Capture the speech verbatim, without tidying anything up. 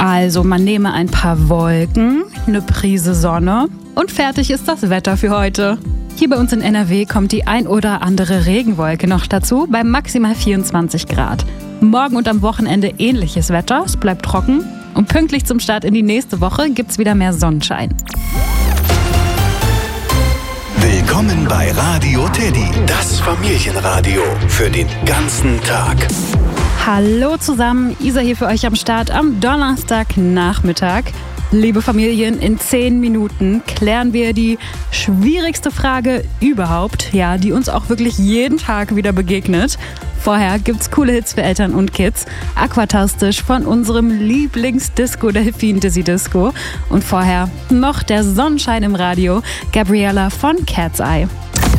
Also man nehme ein paar Wolken, eine Prise Sonne und fertig ist das Wetter für heute. Hier bei uns in N R W kommt die ein oder andere Regenwolke noch dazu, bei maximal vierundzwanzig Grad. Morgen und am Wochenende ähnliches Wetter, es bleibt trocken und pünktlich zum Start in die nächste Woche gibt's wieder mehr Sonnenschein. Willkommen bei Radio Teddy, das Familienradio für den ganzen Tag. Hallo zusammen, Isa hier für euch am Start am Donnerstagnachmittag. Liebe Familien, in zehn Minuten klären wir die schwierigste Frage überhaupt, ja, die uns auch wirklich jeden Tag wieder begegnet. Vorher gibt's coole Hits für Eltern und Kids, Aquatastisch von unserem Lieblingsdisco-Delfin Dizzy Disco und vorher noch der Sonnenschein im Radio, Gabriella von Cat's Eye.